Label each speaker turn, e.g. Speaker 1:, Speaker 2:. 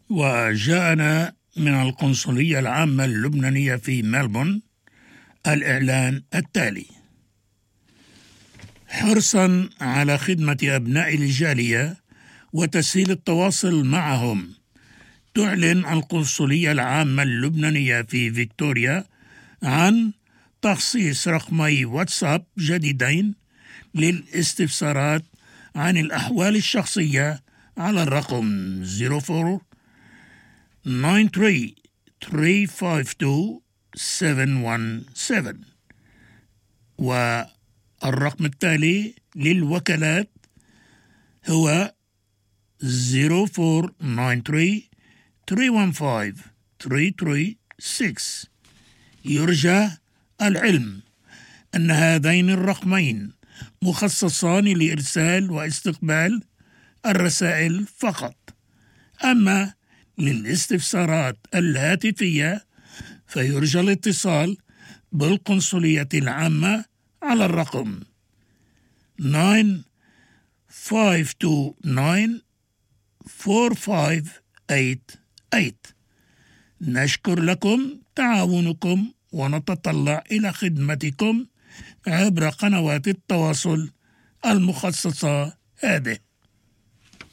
Speaker 1: وجاءنا من القنصلية العامة اللبنانية في ملبورن الإعلان التالي: حرصا على خدمة أبناء الجالية وتسهيل التواصل معهم، تعلن القنصلية العامة اللبنانية في فيكتوريا عن تخصيص رقمي واتساب جديدين للاستفسارات عن الأحوال الشخصية على الرقم 049352 والرقم التالي للوكالات هو 0493-315-336. يرجى العلم أن هذين الرقمين مخصصان لإرسال واستقبال الرسائل فقط، أما للاستفسارات الهاتفية فيرجى الاتصال بالقنصلية العامة على الرقم 9529-4588. نشكر لكم تعاونكم ونتطلع إلى خدمتكم عبر قنوات التواصل المخصصة هذه.